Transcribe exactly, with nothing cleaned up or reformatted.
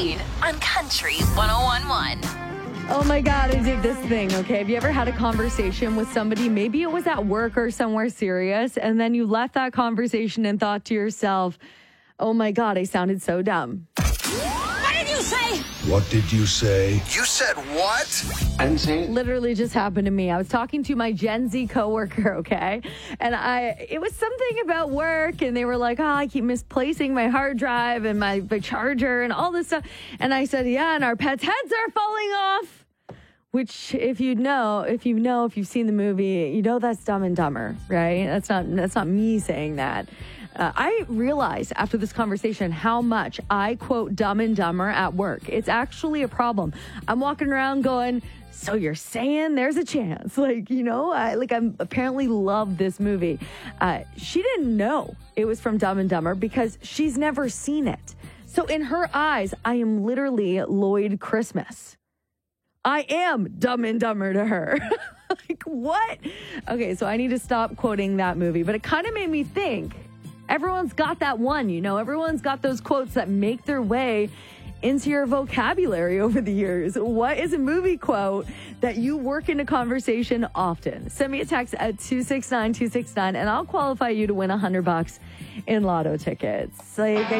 Christine on Country one oh one point one. Oh my God, I dig this thing, okay? Have you ever had a conversation with somebody, maybe it was at work or somewhere serious, and then you left that conversation and thought to yourself, oh my God, I sounded so dumb. What did you say? What did you say? You said what? I didn't say it. Literally just happened to me. I was talking to my Gen Z coworker, okay? And I, it was something about work, and they were like, oh, I keep misplacing my hard drive and my, my charger and all this stuff. And I said, yeah, and our pets' heads are falling off. Which, if you know, if you know, if you've seen the movie, you know that's Dumb and Dumber, right? That's not that's not me saying that. Uh, I realized after this conversation how much I quote Dumb and Dumber at work. It's actually a problem. I'm walking around going, so you're saying there's a chance? Like, you know, I, like I'm apparently love this movie. Uh, she didn't know it was from Dumb and Dumber because she's never seen it. So in her eyes, I am literally Lloyd Christmas. I am Dumb and Dumber to her. Like, what? Okay, so I need to stop quoting that movie. But it kind of made me think, everyone's got that one, you know? Everyone's got those quotes that make their way into your vocabulary over the years. What is a movie quote that you work into conversation often? Send me a text at two six nine two six nine, and I'll qualify you to win one hundred bucks in lotto tickets. Like, I